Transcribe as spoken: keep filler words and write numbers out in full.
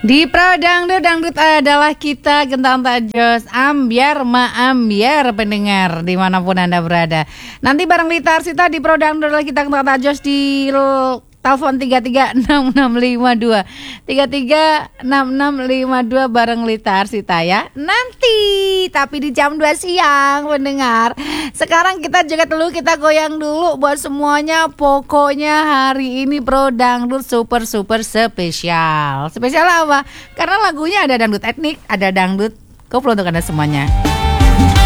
Di Pro Dangdut, dangdut adalah kita, Gentang tak jos, ambiar ma ambiar pendengar dimanapun Anda berada. Nanti bareng Lita Arsita di Pro Dangdut adalah kita, Gentang tak jos di l- telepon tiga tiga enam enam lima dua tiga tiga enam enam lima dua bareng Lita Arsita ya. Nanti tapi di jam dua siang pendengar. Sekarang kita joget dulu, kita goyang dulu buat semuanya. Pokoknya hari ini Pro Dangdut super super spesial. Spesial apa? Karena lagunya ada dangdut etnik, ada dangdut koplo untuk Anda semuanya.